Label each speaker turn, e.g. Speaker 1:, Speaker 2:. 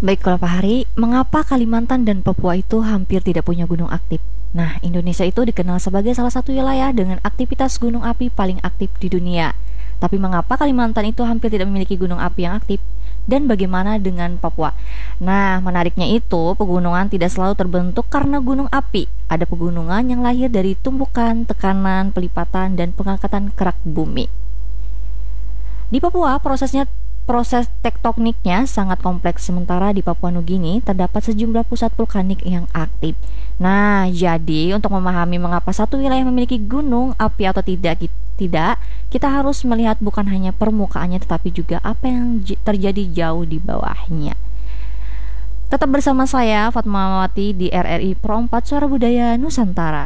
Speaker 1: Baiklah Pak Hari, mengapa Kalimantan dan Papua itu hampir tidak punya gunung aktif? Nah, Indonesia itu dikenal sebagai salah satu wilayah dengan aktivitas gunung api paling aktif di dunia. Tapi mengapa Kalimantan itu hampir tidak memiliki gunung api yang aktif? Dan bagaimana dengan Papua? Nah, menariknya itu, pegunungan tidak selalu terbentuk karena gunung api. Ada pegunungan yang lahir dari tumbukan, tekanan, pelipatan, dan pengangkatan kerak bumi. Di Papua, proses tektoniknya sangat kompleks, sementara di Papua Nugini terdapat sejumlah pusat vulkanik yang aktif. Nah, jadi untuk memahami mengapa satu wilayah memiliki gunung api atau tidak, kita harus melihat bukan hanya permukaannya tetapi juga apa yang terjadi jauh di bawahnya. Tetap bersama saya Fatmawati di RRI Pro 4 Suara Budaya Nusantara.